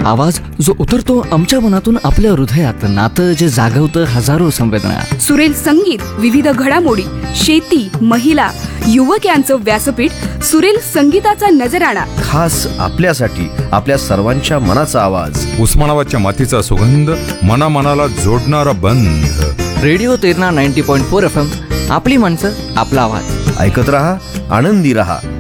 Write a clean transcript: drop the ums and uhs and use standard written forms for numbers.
आवाज जो उतरतो आमच्या मनातून आपल्या हृदयात, नातं जे जागवतं हजारो संवेदना. सुरेल संगीत, विविध घडामोडी, शेती, महिला, युवक यांचं व्यासपीठ, सुरेल संगीताचा नजराणा. खास आपल्यासाठी, आपल्या सर्वांच्या मनाचा आवाज. उस्मानाबादच्या मातीचा सुगंध, मनाला जोडणारा बंध. रेडिओ तेरणा 90.4 FM, आपली माणसं, आपला आवाज. ऐकत रहा, आनंदी रहा.